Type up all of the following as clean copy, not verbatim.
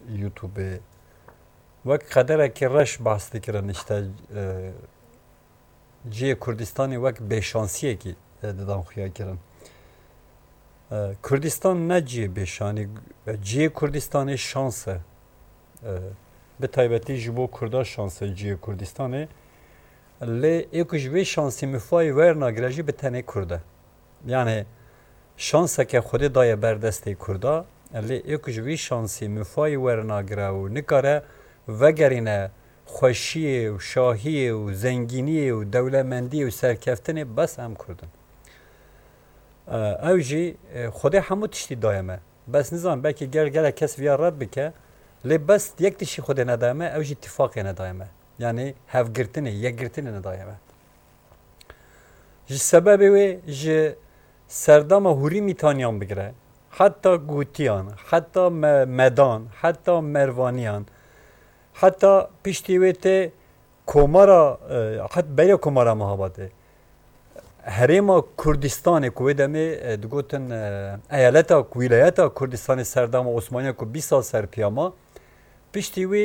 یوتیوب وقت قدره که رش بحث دکرن اشتا جی کردستانی وقت بشانسیه که دادم خویا کرن کردستان نه جی بشانی جی کردستان شانسه به تایبتی جبو کردا شانسه جی کردستانه لی ایکوش وی شانسی مفای ورنا گرجی به تنه کرده یعنی شانسه که خود دای بردسته کرده لی ایکوش وی شانسی مفای ورنا گراو نکاره وگرینه خوشی و شاهی و زنگینی و دولتمندی و سرکفتنی بس هم کردن او جی خود همو تشتی دایمه بس نظام بلکه گل کس ویا رد بکه لی بس یک تشتی خود ندایمه او جی اتفاقی ندایمه یعنی هفگرتنی یک گرتنی ندایمه جی سببی وی جی سردام هوری میتانیان بگره حتی گوتیان حتی مدان حتی مروانیان حتی پشتیویت کومارا حتی برای کومارا محاباته هریما کردستان کوی دمی دگوتن ایالتا ویلایتا کردستان سردام عثمانی کو 20 سال سر پیاما پشتیوی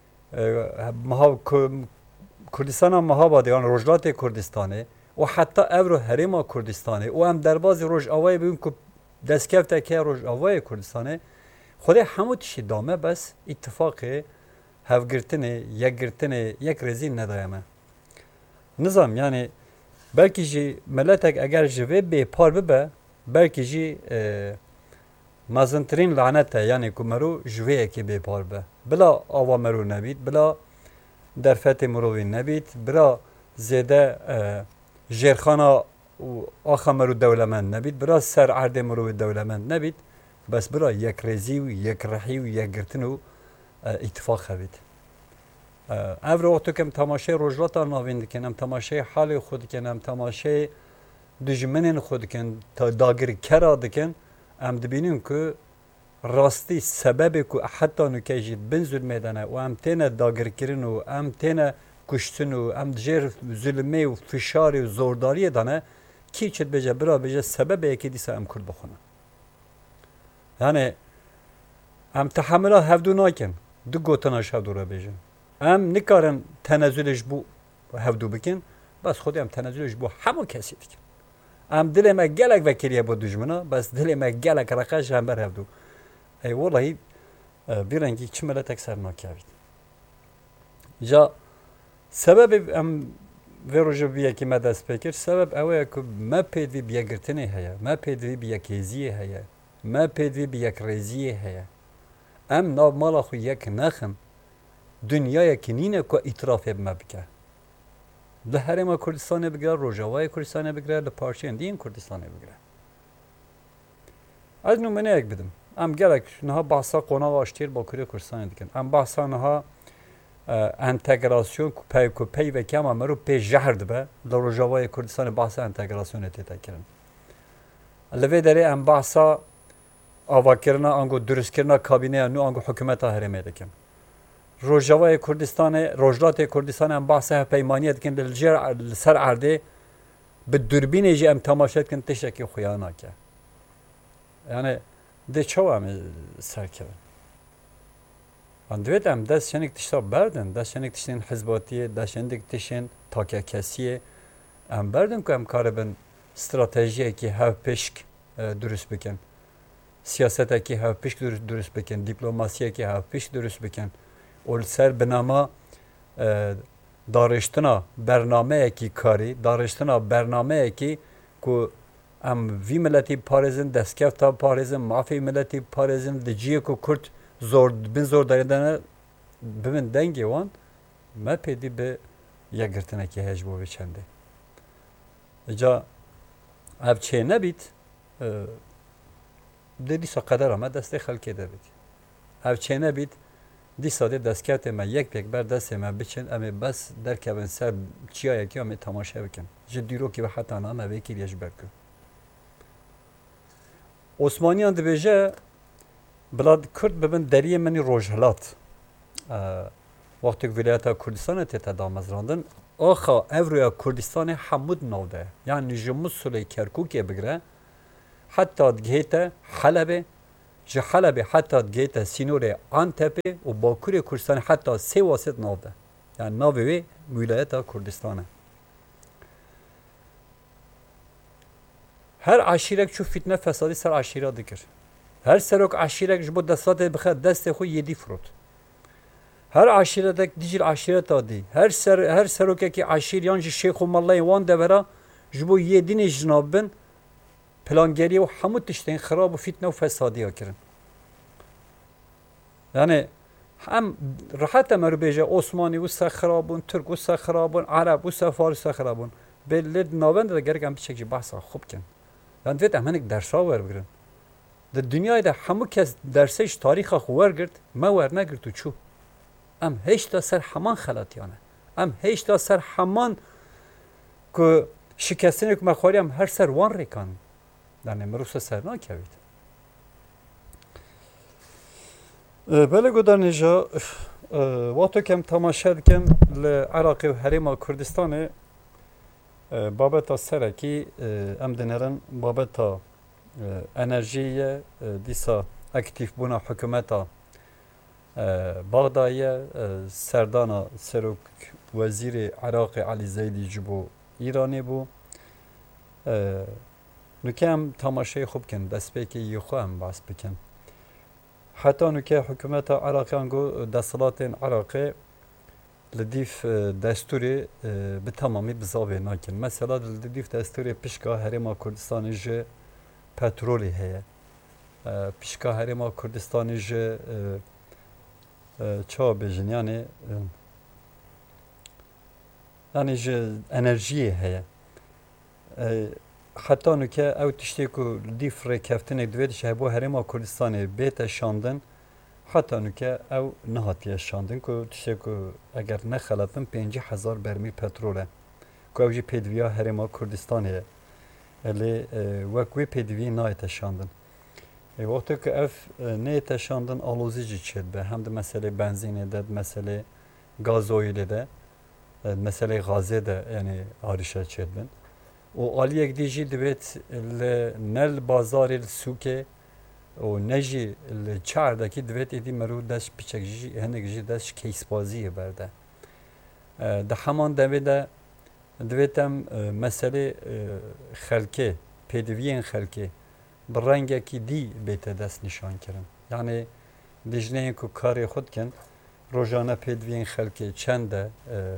کردستان محاباته روجلات کردستانه و حتی اورو هریما کردستانه و هم درباز روج آوای بیم که دستکفته که روج آوای کردستانه خود همو تشی دامه بس اتفاقی هفگرتنه یک گرتنه یک رزین ندایمه نظام یعنی بلکه جی ملتک اگر جوه به پار ببه بلکه جی مزنترین لعنته یعنی که مرو جوه که به پار به بلا آوا مرو نبید بلا درفت مروی نبید بلا زیده جرخانا آخا مرو دولمند نبید بلا سر عرد مروی دولمند نبید بس بلا یک رزی و یک رحی و یک گرتن و اتفاق خوید اول وقتی که تماشای روجلات ناوین کنم تماشای حال خود کنم تماشای دشمنین خود کن تا داگری کرا دکن ام دبینیم که راستی سببی که حتی نکیجید بن ظلمه دانه و ام تینه داگر کرن و ام تینه کشتن و ام جر ظلمه و فشار و زورداری دانه کی چت بجه برا بجه سبب یکی دیسه ام کرد بخونه یعنی ام تحمله هفدو ناکن دو گوتناش هفدو را بجن ام نکارن تنازلش بو هفدو بکن بس خودی ام تنازلش بو همو کسی دیکن ام دل ما گلک وکیلیه با دشمنا بس دل ما گلک رقش هم بر هفدو ای والله بیرنگی چه ملت اکثر ناکیابید جا سبب ام ویروژه بیه که ما دست بکر سبب اوه که ما پیدوی بیه گرتنه هیا ما پیدوی بیه کیزیه هیا ما پیدوی بیه رزیه هیا ام ناب مالا خو یک نخم دنیای کنینه که اطراف ما بکه ده هرما کردستان بگره روجاوای کردستان بگره ده پارچه اندین کردستان بگره از نمونه یک بدم ام گلک نها بحثا قونا و اشتیر با کردستان دیکن ام بحثا نها انتگراسیون کو پی و کم امرو پی جهرد به ده روجاوای کردستان بحثا انتگراسیون اتیتا کرن لوی داره ام بحثا آوا کرنا انگو درست کرنا کابینه نو انگو حکومت هرمه دیکن روجاوای کردستان روجلات کردستان هم بحث پیمانیت کن دلجر سر عرده به دوربین جی ام تماشات کن تشکی خیانا که یعنی ده چو هم سر کرد من دوید هم دست شنک تشتا بردن دست شنک تشتین حزباتیه دست شنک تشتین تاکه کسیه هم بردن که هم کاربن استراتژیه که هف پشک درست بکن سیاست که هف پشک درست بکن دیپلماسیه که هف پشک درست بکن اول سر بنامه دارشتنا برنامه کی کاری دارشتنا برنامه کی که ام وی ملتی پارزن دستکفتا پارزن مافی ملتی پارزن دجیه که کرد زور داریدنه ببین دنگی وان ما پیدی به یگرتنه کی هجبو بچنده جا اب چه نبید دیدی سا قدر آمد دسته خلکی دبید اب چه نبید دی ساده دستکت ما یک پیک بر دست ما بچن اما بس در کبن سر چیایی که اما تماشا بکن جدی رو که به حتی نام وکیل یش برکن عثمانیان دبیجه بلاد کرد ببین دریه منی روجهلات وقتی که ولایت کردستان تیتا دامزراندن آخا اورویا کردستان حمود نوده یعنی جموز سلی کرکوکی بگره حتی دگهیت حلبه ji Helebê heta gête Sînorê Antepê û Bakurê Kurdistanê heta 3 wasit nav de. Yani navê wê Wilayeta Kurdistan e. Her aşirek çû fîtne fesadî ser aşîra dikir. Her serok aşirek ji bo destatê bixe destê xwe yedî firot. Her aşiretek dijîl aşireta dî. Her serokekî aşîr yan ji şêx û mallayê wan de vera ji bo yedînê jinav bin plangeriye û hemû tiştên xirab û fîtne û fesadiya kirin. Yani hem rahat emer bêje Osmanî wisa xirabûn, Türk wisa xirabûn, Arab wisa Fars wisa xirabûn. Belli navend de gerek em biçek jî behsa xwe bikin. Yani divêt em hinek dersa werbigirin. Di dünyayê de hemû kes dersê ji tarîxa xwe wergirt, me wernegirt û çû. Em heşta ser heman xelatiyan e. Em heşta ser heman ku şikestinê ku me xwarî em her ser wan rêkan. Yani mirov ser nakevît. Belê godanê ja wato em temaşe dikim li Iraqê û Herêma Kurdistanê babeta serekî em dinerin babeta enerjiye dîsa aktif bûna hikûmeta Bagdayê serdana serok wezîrê Iraqê Elî Zeydî ji bo Îranê bû. Nuke em temaşeyê xwe bikin, destpêkê yê xwe em behs bikin. Heta nuke hikûmeta Iraqê got desthilatên Iraqê li dîv destûrê bi tamamî bi zavê nakin. Mesela li dîv destûrê pişka Herêma Kurdistanê ji petrolê heye. Pişka Herêma Kurdistanê ji çawa bêjin yani ji enerjiyê heye. Heta nuke ew tiştê ku dîv rêkeftinê divê ji hebû Herêma Kurdistanê bête şandin, heta nuke ew nehatiye şandin ku tiştê ku eger nexeletin 50,000 bermîl petrol e. Ku ew jî pêdiviya Herêma Kurdistanê ye. Lê wek wê pêdiviyê nayê şandin. Wextê ku ev neyê şandin alozî jî çêdibe. Hem de meselê benzînê de, meselê gazoyîlê de, meselê gazê de yani arîşe çêdibin. O aliyek dî jî divêt ne li bazarê li sûkê û ne jî li çardekî divêt êdî merû dest piçek jî hinek jî dest keyspaziyê berde. Di heman devê de divêt em meselê xelkê, pêdiviyên xelkê bi rengekî dî bête dest nîşan kirin. Yani dijneyên ku karê xwe dikin, rojane pêdiviyên xelkê çend de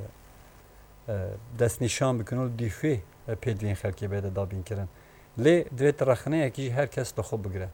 dest nîşan bikin û dîfê pêdiviyên xelkê bêde dabîn kirin. Lê divêt rexneyekî jî her kes li xwe bigire.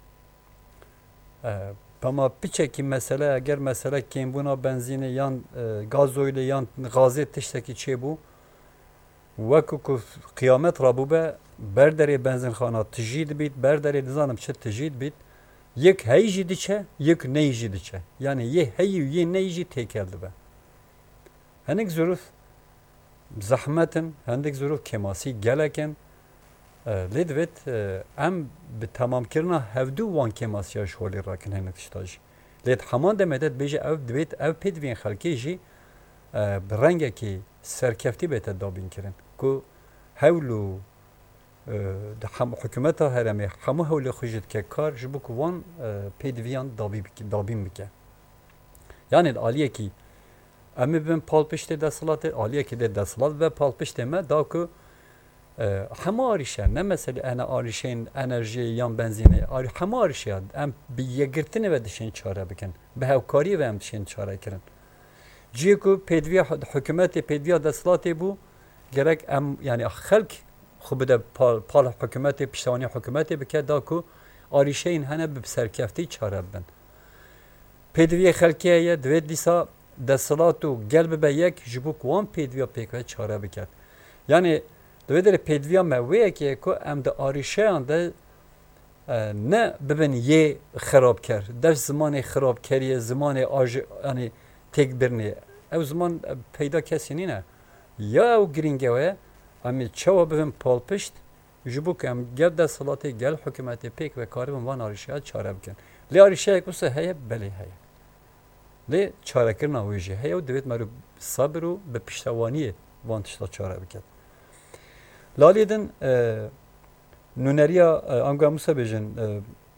Pema piçekî mesele eger mesele kêmbûna benzînê yan gazoylê yan gazê tiştekî çêbû wekû ku qiyamet rabûbe berderê benzinxana tijî dibît, berderê dizanim çi tijî dibît, yek heyî jî diçe, yek neyî jî diçe. Yani yê heyî û yê neyî jî têkel dibe. Hinek zûrûf zehmetin, hindek zûrûf kemasî gelekin. Lê divêt em bi temamkirina hevdû wan kemasiya ji holê rakin hinek tişta jî. Lê heman demê de dibêje ev divêt ev pêdiviyên xelkê jî bi rengekî serkeftî bête dabîn kirin. Ku hewl û hikûmeta herêmê hemû hewlê xwe jî dike kar ji bo ku wan pêdiviyan dabîn bike. Yani aliyekî em ê bibin palpiştê desthilatê, aliyekî de desthilat ve palpiştê me da ku hemû arîşe ne meselê ene arîşeyên enerjiyê yan benzînê hemû arîşeya em bi yekgirtinê ve dişên çare bikin. Bi hevkariyê ve em dişên çare kirin. Ciyê ku pêdiviya hikûmetê pêdiviya desthilatê bû gerek em yani xelk xwe bide pal hikûmetê piştvanî hikûmetê bike da ku arîşeyên hene bi serkeftî çare bibin. Pêdiviyê xelkê heye divêt dîsa desthilat û gel bibe yek ji bo ku wan pêdiviya pêk ve çare biket. Yani divê derê pêdiviya me wê yekê ku em di arîşeyan de ne bibin yê xerabker, dev zimanê xerabkeriyê, zimanê yani têkbirinê. Ew ziman peyda kesî nîne. Ya ew giringe we em ê çawa bibin palpişt ji bo ku em gel desthilatê gel hikûmetê pêk ve karibin van arîşeya çare bikin. Lê arîşeyek wisa heye belê heye. Lê çarekirina wê jî heye û divêt merû sabir û bi piştewaniyê van tişta çare biket. Lalê din nûneriya em got Musa bêjin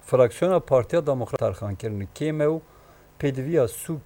fraksiyona Partiya Demokrat tarxan kirin kême û pêdiviya